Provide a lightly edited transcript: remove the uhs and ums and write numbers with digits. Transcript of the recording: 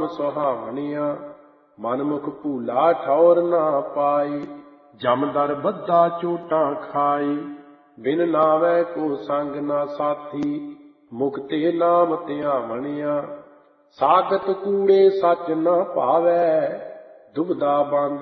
ਨਾਮ ਸੁਹਾਵਣੀਆਂ, ਮਨਮੁਖ ਭੂਲਾ ਠੌਰ ਨਾ ਪਾਈ। ਜਮਦਰ ਬੱਧਾ ਚੋਟਾਂ ਖਾਈ, ਬਿਨ ਨਾਵੈ ਕੋ ਸੰਗ ਨਾ ਸਾਥੀ। ਮੁਕਤੇ ਨਾਮ ਧਿਆਵਣੀਆਂ, ਸਾਗਤ ਕੂੜੇ ਸੱਚ ਨਾ ਭਾਵੈ। ਦੁਬਦਾ ਬੰਦ